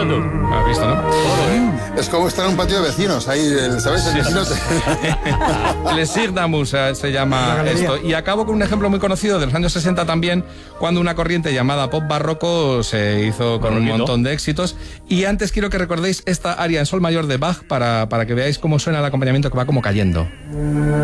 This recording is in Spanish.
tú. ¿Has visto, no? Es como estar en un patio de vecinos, ahí, ¿sabes? El vecino Les Signamus se llama esto. Y acabo con un ejemplo muy conocido de los años 60 también, cuando una corriente llamada pop barroco se hizo con un montón de éxitos. Y antes quiero que recordéis esta aria en sol mayor de Bach para que veáis cómo suena el acompañamiento, que va como cayendo.